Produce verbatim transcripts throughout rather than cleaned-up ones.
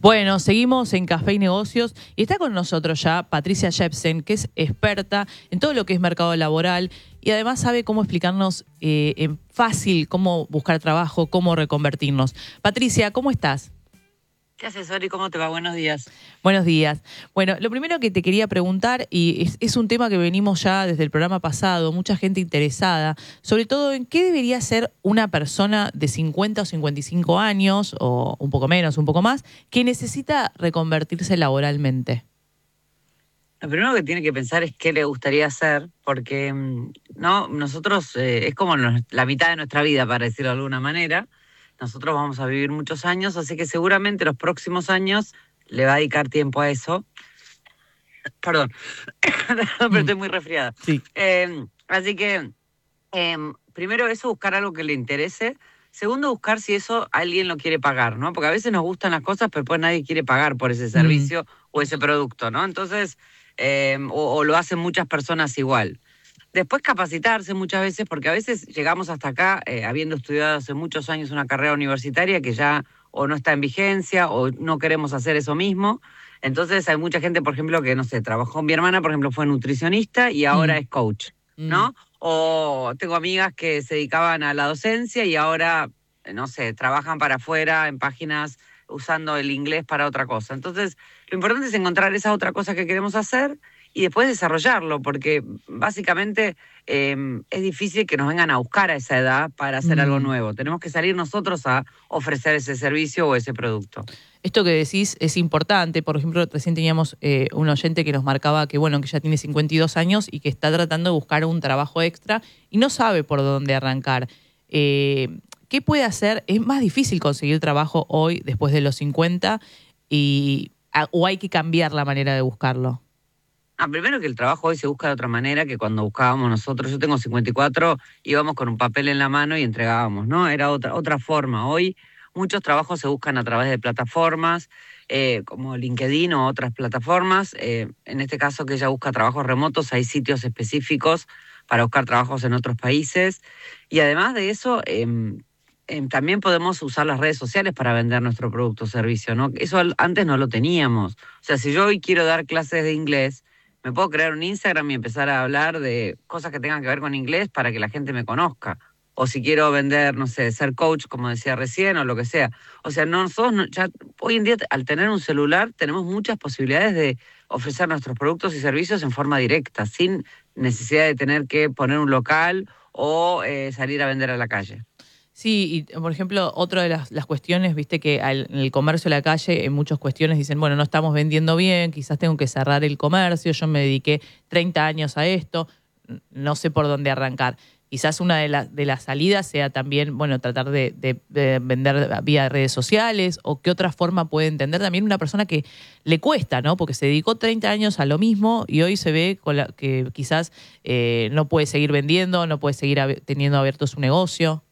Bueno, seguimos en Café y Negocios y está con nosotros ya Patricia Jepsen, que es experta en todo lo que es mercado laboral y además sabe cómo explicarnos eh, en fácil cómo buscar trabajo, cómo reconvertirnos. Patricia, ¿cómo estás? ¿Qué haces, Ori? ¿Cómo te va? Buenos días. Buenos días. Bueno, lo primero que te quería preguntar, y es, es un tema que venimos ya desde el programa pasado, mucha gente interesada, sobre todo en qué debería ser una persona de cincuenta o cincuenta y cinco años, o un poco menos, un poco más, que necesita reconvertirse laboralmente. Lo primero que tiene que pensar es qué le gustaría hacer, porque no, nosotros eh, es como nos, la mitad de nuestra vida, para decirlo de alguna manera. Nosotros vamos a vivir muchos años, así que seguramente los próximos años le va a dedicar tiempo a eso. Perdón, pero estoy muy resfriada. Sí. Eh, así que eh, primero eso, buscar algo que le interese. Segundo, buscar si eso alguien lo quiere pagar, ¿no? Porque a veces nos gustan las cosas, pero pues nadie quiere pagar por ese servicio mm. o ese producto, ¿no? Entonces, eh, o, o lo hacen muchas personas igual. Después capacitarse muchas veces, porque a veces llegamos hasta acá eh, habiendo estudiado hace muchos años una carrera universitaria que ya o no está en vigencia o no queremos hacer eso mismo. Entonces hay mucha gente, por ejemplo, que, no sé, trabajó, mi hermana, por ejemplo, fue nutricionista y ahora mm. es coach, ¿no? Mm. O tengo amigas que se dedicaban a la docencia y ahora, no sé, trabajan para afuera en páginas usando el inglés para otra cosa. Entonces, lo importante es encontrar esa otra cosa que queremos hacer y después desarrollarlo, porque básicamente eh, es difícil que nos vengan a buscar a esa edad para hacer mm. algo nuevo. Tenemos que salir nosotros a ofrecer ese servicio o ese producto. Esto que decís es importante. Por ejemplo, recién teníamos eh, un oyente que nos marcaba que, bueno, que ya tiene cincuenta y dos años y que está tratando de buscar un trabajo extra y no sabe por dónde arrancar. Eh, ¿Qué puede hacer? ¿Es más difícil conseguir trabajo hoy, después de los cincuenta, y, o hay que cambiar la manera de buscarlo? Ah, primero que el trabajo hoy se busca de otra manera que cuando buscábamos nosotros. Yo tengo cincuenta y cuatro, íbamos con un papel en la mano y entregábamos, ¿no? Era otra, otra forma. Hoy muchos trabajos se buscan a través de plataformas eh, como LinkedIn o otras plataformas. Eh, en este caso que ella busca trabajos remotos, hay sitios específicos para buscar trabajos en otros países. Y además de eso, eh, eh, también podemos usar las redes sociales para vender nuestro producto o servicio, ¿no? Eso antes no lo teníamos. O sea, si yo hoy quiero dar clases de inglés, me puedo crear un Instagram y empezar a hablar de cosas que tengan que ver con inglés para que la gente me conozca. O si quiero vender, no sé, ser coach, como decía recién, o lo que sea. O sea, nosotros no, ya hoy en día, al tener un celular, tenemos muchas posibilidades de ofrecer nuestros productos y servicios en forma directa, sin necesidad de tener que poner un local o eh, salir a vender a la calle. Sí, y por ejemplo, otra de las, las cuestiones, viste que al, en el comercio de la calle, en muchas cuestiones dicen, bueno, no estamos vendiendo bien, quizás tengo que cerrar el comercio, yo me dediqué treinta años a esto, no sé por dónde arrancar. Quizás una de, la, de las salidas sea también, bueno, tratar de, de, de vender vía redes sociales, o qué otra forma puede entender también una persona que le cuesta, ¿no? Porque se dedicó treinta años a lo mismo y hoy se ve con la, que quizás eh, no puede seguir vendiendo, no puede seguir ab- teniendo abierto su negocio.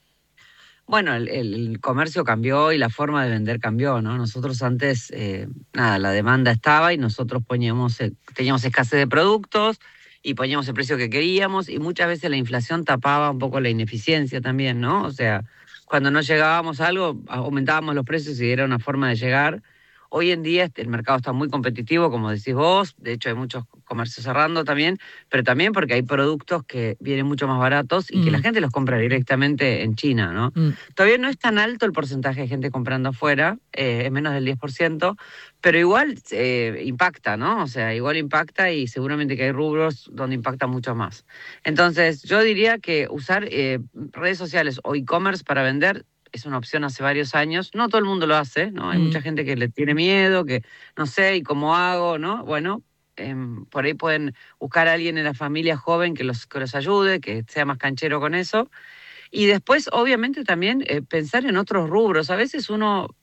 Bueno, el, el comercio cambió y la forma de vender cambió, ¿no? Nosotros antes, eh, nada, la demanda estaba y nosotros poníamos, eh, teníamos escasez de productos y poníamos el precio que queríamos y muchas veces la inflación tapaba un poco la ineficiencia también, ¿no? O sea, cuando no llegábamos a algo, aumentábamos los precios y era una forma de llegar. Hoy en día el mercado está muy competitivo, como decís vos, de hecho hay muchos comercios cerrando también, pero también porque hay productos que vienen mucho más baratos y mm. que la gente los compra directamente en China, ¿no? Mm. Todavía no es tan alto el porcentaje de gente comprando afuera, eh, es menos del diez por ciento, pero igual eh, impacta, ¿no? O sea, igual impacta y seguramente que hay rubros donde impacta mucho más. Entonces, yo diría que usar eh, redes sociales o e-commerce para vender es una opción hace varios años. No todo el mundo lo hace, ¿no? Hay mm. mucha gente que le tiene miedo, que no sé, ¿y cómo hago? ¿No? Bueno, eh, por ahí pueden buscar a alguien en la familia joven que los, que los ayude, que sea más canchero con eso. Y después, obviamente, también eh, pensar en otros rubros. A veces uno